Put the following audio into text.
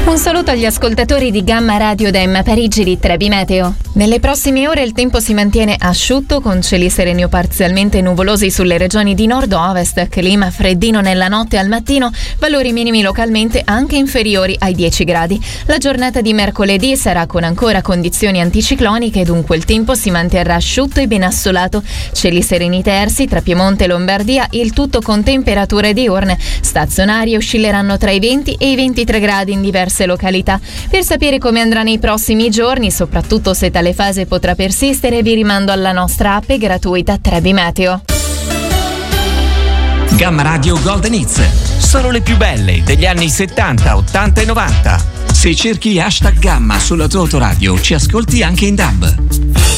Un saluto agli ascoltatori di Gamma Radio da Emma Parigi di Trebi Meteo. Nelle prossime ore il tempo si mantiene asciutto con cieli sereni o parzialmente nuvolosi sulle regioni di nord-ovest, clima freddino nella notte e al mattino, valori minimi localmente anche inferiori ai 10 gradi. La giornata di mercoledì sarà con ancora condizioni anticicloniche, dunque il tempo si manterrà asciutto e ben assolato. Cieli sereni tersi tra Piemonte e Lombardia, il tutto con temperature diurne stazionarie oscilleranno tra i 20 e i 23 gradi in diverse località. Per sapere come andrà nei prossimi giorni, soprattutto se tale fase potrà persistere, vi rimando alla nostra app gratuita Trebi Meteo. Gamma Radio Golden Hits, solo le più belle degli anni 70, 80 e 90. Se cerchi #Gamma sulla tua autoradio, ci ascolti anche in DAB.